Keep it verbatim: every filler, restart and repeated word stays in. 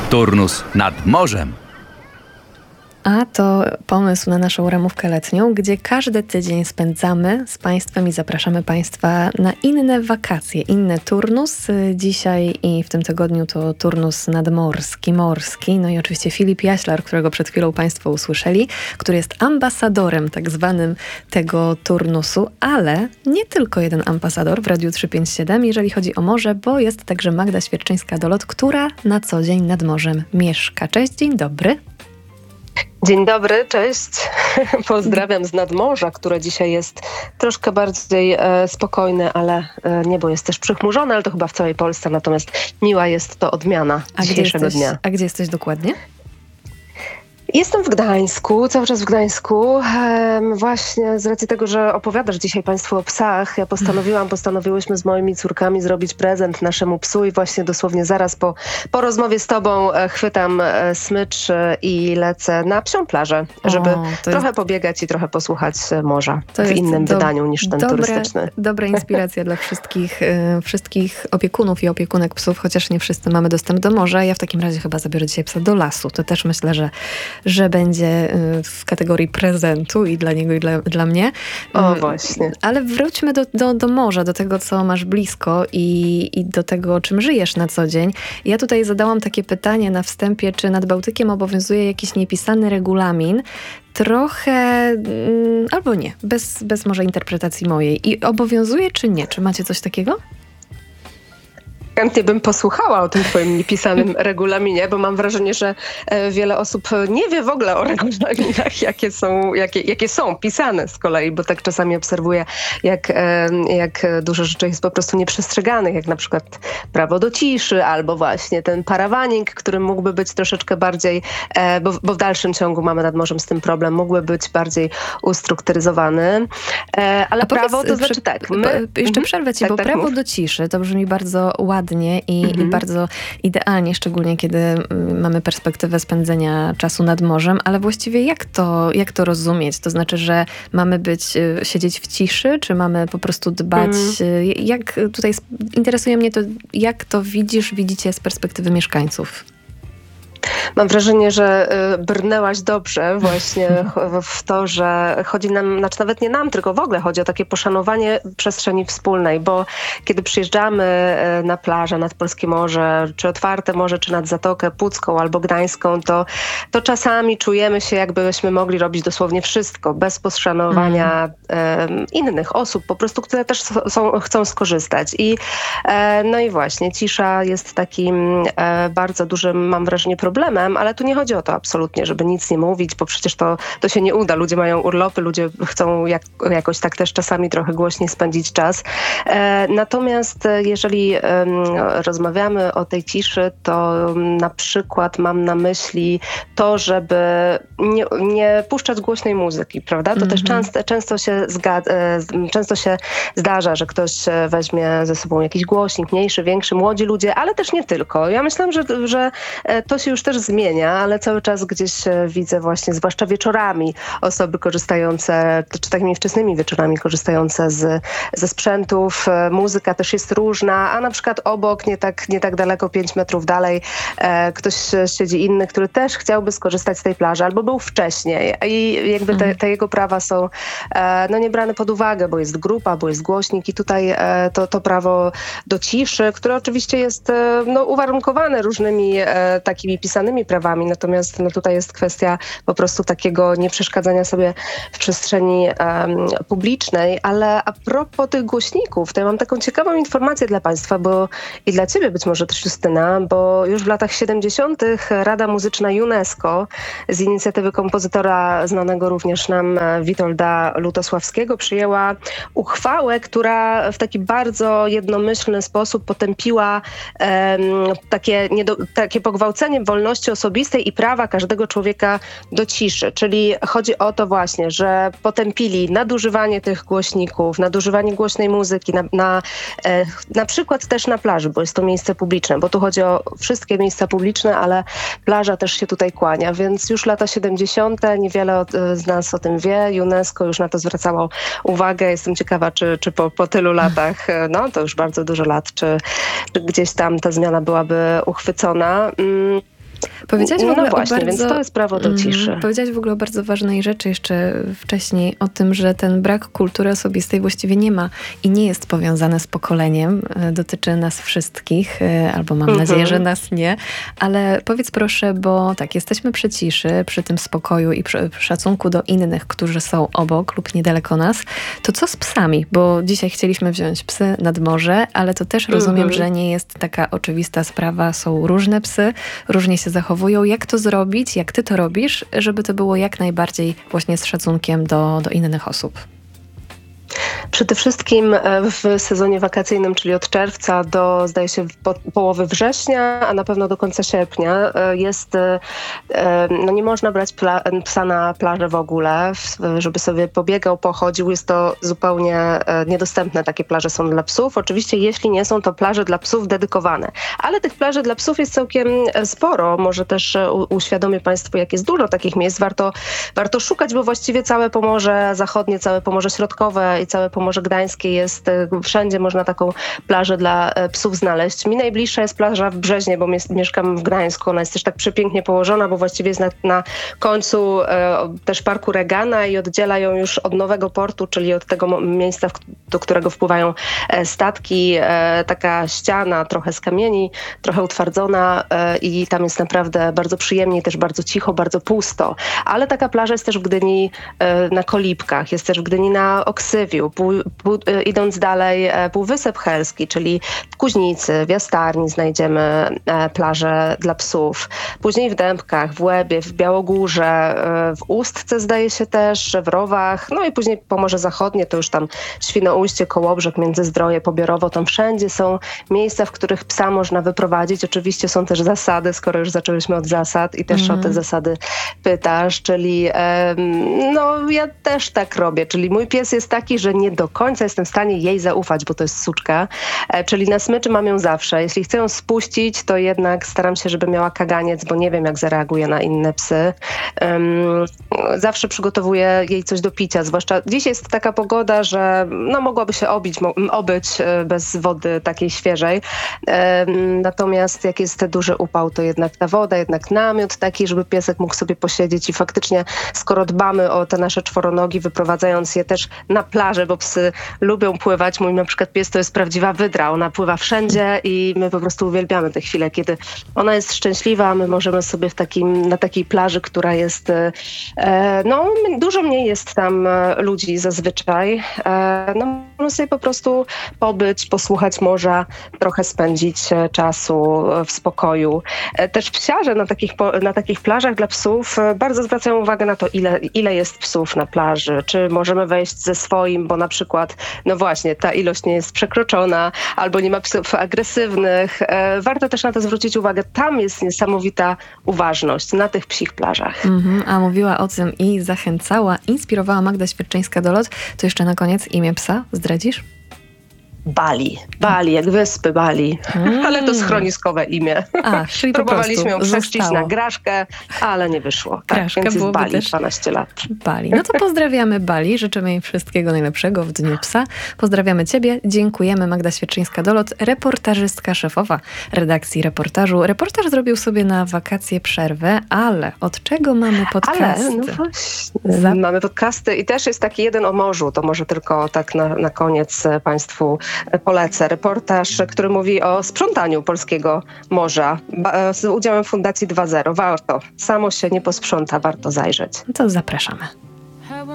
Turnus nad morzem. A to pomysł na naszą ramówkę letnią, gdzie każdy tydzień spędzamy z Państwem i zapraszamy Państwa na inne wakacje, inny turnus. Dzisiaj i w tym tygodniu to turnus nadmorski, morski. No i oczywiście Filip Jaślar, którego przed chwilą Państwo usłyszeli, który jest ambasadorem tak zwanym tego turnusu, ale nie tylko jeden ambasador w Radiu trzysta pięćdziesiąt siedem, jeżeli chodzi o morze, bo jest także Magda Świerczyńska-Dolot, która na co dzień nad morzem mieszka. Cześć, dzień dobry. Dzień dobry, cześć. Pozdrawiam z nadmorza, które dzisiaj jest troszkę bardziej e, spokojne, ale e, niebo jest też przychmurzone, ale to chyba w całej Polsce, natomiast miła jest to odmiana a dzisiejszego gdzie jesteś, dnia. A gdzie jesteś dokładnie? Jestem w Gdańsku, cały czas w Gdańsku. Ehm, właśnie z racji tego, że opowiadasz dzisiaj Państwu o psach, ja postanowiłam, postanowiłyśmy z moimi córkami zrobić prezent naszemu psu i właśnie dosłownie zaraz po, po rozmowie z Tobą e, chwytam e, smycz e, i lecę na psią plażę, żeby O, trochę jest... pobiegać i trochę posłuchać e, morza To w innym do... wydaniu niż ten dobre, turystyczny. Dobra inspiracja dla wszystkich, y, wszystkich opiekunów i opiekunek psów, chociaż nie wszyscy mamy dostęp do morza. Ja w takim razie chyba zabiorę dzisiaj psa do lasu. To też myślę, że, że będzie w kategorii prezentu i dla niego, i dla, dla mnie. O, właśnie. Ale wróćmy do, do, do morza, do tego, co masz blisko i, i do tego, czym żyjesz na co dzień. Ja tutaj zadałam takie pytanie na wstępie, czy nad Bałtykiem obowiązuje jakiś niepisany regulamin, trochę, mm, albo nie, bez, bez może interpretacji mojej. I obowiązuje, czy nie? Czy macie coś takiego? Chętnie bym posłuchała o tym twoim niepisanym regulaminie, bo mam wrażenie, że wiele osób nie wie w ogóle o regulaminach, jakie są, jakie, jakie są pisane z kolei, bo tak czasami obserwuję, jak, jak dużo rzeczy jest po prostu nieprzestrzeganych, jak na przykład prawo do ciszy, albo właśnie ten parawaning, który mógłby być troszeczkę bardziej, bo, bo w dalszym ciągu mamy nad morzem z tym problem, mógłby być bardziej ustrukturyzowany. Ale prawo powiedz, to znaczy przy, tak. My, jeszcze przerwę ci, tak, bo tak, prawo mów. do ciszy to brzmi bardzo ładnie i, mhm. i bardzo idealnie, szczególnie kiedy mamy perspektywę spędzenia czasu nad morzem, ale właściwie jak to, jak to rozumieć? To znaczy, że mamy być, siedzieć w ciszy, czy mamy po prostu dbać? Mhm. Jak tutaj interesuje mnie to, jak to widzisz, widzicie z perspektywy mieszkańców? Mam wrażenie, że brnęłaś dobrze właśnie w to, że chodzi nam, znaczy nawet nie nam, tylko w ogóle chodzi o takie poszanowanie przestrzeni wspólnej, bo kiedy przyjeżdżamy na plażę nad Polskie Morze, czy otwarte morze, czy nad Zatokę Pucką albo Gdańską, to, to czasami czujemy się, jakbyśmy mogli robić dosłownie wszystko, bez poszanowania mm. innych osób, po prostu, które też są, chcą skorzystać. I, no i właśnie, cisza jest takim bardzo dużym, mam wrażenie, problemem, ale tu nie chodzi o to absolutnie, żeby nic nie mówić, bo przecież to, to się nie uda. Ludzie mają urlopy, ludzie chcą jak, jakoś tak też czasami trochę głośniej spędzić czas. E, natomiast jeżeli e, rozmawiamy o tej ciszy, to na przykład mam na myśli to, żeby nie, nie puszczać głośnej muzyki, prawda? To mm-hmm. też często, często, się zgad, e, często się zdarza, że ktoś weźmie ze sobą jakiś głośnik, mniejszy, większy, młodzi ludzie, ale też nie tylko. Ja myślę, że, że to się już też zmienia, ale cały czas gdzieś widzę właśnie, zwłaszcza wieczorami, osoby korzystające, czy takimi wczesnymi wieczorami korzystające z, ze sprzętów. Muzyka też jest różna, a na przykład obok, nie tak, nie tak daleko, pięć metrów dalej, e, ktoś siedzi inny, który też chciałby skorzystać z tej plaży, albo był wcześniej i jakby te, te jego prawa są e, no nie brane pod uwagę, bo jest grupa, bo jest głośnik i tutaj e, to, to prawo do ciszy, które oczywiście jest e, no, uwarunkowane różnymi e, takimi pisanymi prawami, natomiast no, tutaj jest kwestia po prostu takiego nieprzeszkadzania sobie w przestrzeni um, publicznej, ale a propos tych głośników, to ja mam taką ciekawą informację dla Państwa, bo i dla Ciebie być może też, Justyna, bo już w latach siedemdziesiątych Rada Muzyczna UNESCO z inicjatywy kompozytora znanego również nam Witolda Lutosławskiego przyjęła uchwałę, która w taki bardzo jednomyślny sposób potępiła um, takie, niedo, takie pogwałcenie wolności osobistej i prawa każdego człowieka do ciszy. Czyli chodzi o to właśnie, że potępili nadużywanie tych głośników, nadużywanie głośnej muzyki, na, na, e, na przykład też na plaży, bo jest to miejsce publiczne, bo tu chodzi o wszystkie miejsca publiczne, ale plaża też się tutaj kłania, więc już lata siedemdziesiąte, niewiele od, z nas o tym wie, UNESCO już na to zwracało uwagę. Jestem ciekawa, czy, czy po, po tylu latach, no to już bardzo dużo lat, czy, czy gdzieś tam ta zmiana byłaby uchwycona. Mm. Powiedziałaś w No ogóle właśnie, o bardzo, więc to jest prawo do ciszy. Mm, powiedziałaś w ogóle o bardzo ważnej rzeczy jeszcze wcześniej, o tym, że ten brak kultury osobistej właściwie nie ma i nie jest powiązany z pokoleniem. Dotyczy nas wszystkich, albo mam Mhm. nadzieję, że nas nie. Ale powiedz proszę, bo tak, jesteśmy przy ciszy, przy tym spokoju i przy szacunku do innych, którzy są obok lub niedaleko nas. To co z psami? Bo dzisiaj chcieliśmy wziąć psy nad morze, ale to też rozumiem, Mhm. że nie jest taka oczywista sprawa. Są różne psy, różnie się zachowują. Jak to zrobić, jak ty to robisz, żeby to było jak najbardziej właśnie z szacunkiem do, do innych osób? Przede wszystkim w sezonie wakacyjnym, czyli od czerwca do, zdaje się, po, połowy września, a na pewno do końca sierpnia jest, no nie można brać pla- psa na plażę w ogóle, żeby sobie pobiegał, pochodził. Jest to zupełnie niedostępne. Takie plaże są dla psów. Oczywiście, jeśli nie są to plaże dla psów dedykowane. Ale tych plaży dla psów jest całkiem sporo. Może też uświadomię Państwu, jak jest dużo takich miejsc. Warto, warto szukać, bo właściwie całe Pomorze Zachodnie, całe Pomorze Środkowe i całe Pomorze Gdańskie jest, wszędzie można taką plażę dla psów znaleźć. Mi najbliższa jest plaża w Brzeźnie, bo mieszkam w Gdańsku. Ona jest też tak przepięknie położona, bo właściwie jest na, na końcu e, też Parku Regana i oddziela ją już od nowego portu, czyli od tego miejsca, w, do którego wpływają e, statki. E, taka ściana trochę z kamieni, trochę utwardzona e, i tam jest naprawdę bardzo przyjemnie, też bardzo cicho, bardzo pusto. Ale taka plaża jest też w Gdyni e, na Kolibkach, jest też w Gdyni na Oksywiu. Pół, pół, idąc dalej, e, Półwysep Helski, czyli w Kuźnicy, w Jastarni znajdziemy e, plaże dla psów. Później w Dębkach, w Łebie, w Białogórze, e, w Ustce zdaje się też, w Rowach, no i później Pomorze Zachodnie, to już tam Świnoujście, Kołobrzeg, Międzyzdroje, Pobiorowo, tam wszędzie są miejsca, w których psa można wyprowadzić. Oczywiście są też zasady, skoro już zaczęłyśmy od zasad i też mm. o te zasady pytasz, czyli e, no ja też tak robię, czyli mój pies jest taki, że nie do końca jestem w stanie jej zaufać, bo to jest suczka, e, czyli na smyczy mam ją zawsze. Jeśli chcę ją spuścić, to jednak staram się, żeby miała kaganiec, bo nie wiem, jak zareaguje na inne psy. Um, zawsze przygotowuję jej coś do picia, zwłaszcza dziś jest taka pogoda, że no, mogłaby się obić, mo- obyć bez wody takiej świeżej. Um, natomiast jak jest duży upał, to jednak ta woda, jednak namiot taki, żeby piesek mógł sobie posiedzieć i faktycznie, skoro dbamy o te nasze czworonogi, wyprowadzając je też na plażę, bo psy lubią pływać. Mój na przykład pies to jest prawdziwa wydra. Ona pływa wszędzie i my po prostu uwielbiamy te chwile, kiedy ona jest szczęśliwa, a my możemy sobie w takim, na takiej plaży, która jest, e, no dużo mniej jest tam ludzi zazwyczaj. E, no możemy sobie po prostu pobyć, posłuchać morza, trochę spędzić czasu w spokoju. E, też psiarze na takich, na takich plażach dla psów bardzo zwracają uwagę na to, ile, ile jest psów na plaży. Czy możemy wejść ze swoim, bo na przykład, no właśnie, ta ilość nie jest przekroczona, albo nie ma psów agresywnych. E, warto też na to zwrócić uwagę. Tam jest niesamowita uważność na tych psich plażach. Mm-hmm, a mówiła o tym i zachęcała, inspirowała Magda Świerczyńska-Dolot. To jeszcze na koniec imię psa zdradzisz? Bali. Bali, jak wyspy Bali. Mm. Ale to schroniskowe imię. A, czyli próbowaliśmy ją przechrzcić zostało. na Graszkę, ale nie wyszło. Tak, Graszka więc jest Bali, też dwanaście lat. Bali. No to pozdrawiamy Bali. Życzymy jej wszystkiego najlepszego w Dniu Psa. Pozdrawiamy Ciebie. Dziękujemy. Magda Świerczyńska-Dolot, reportażystka szefowa redakcji reportażu. Reportaż zrobił sobie na wakacje przerwę, ale od czego mamy podcasty? Ale, no właśnie. Za... Mamy podcasty i też jest taki jeden o morzu. To może tylko tak na, na koniec Państwu polecę. Reportaż, który mówi o sprzątaniu polskiego morza z udziałem Fundacji dwa zero. Warto. Samo się nie posprząta, warto zajrzeć. To zapraszamy.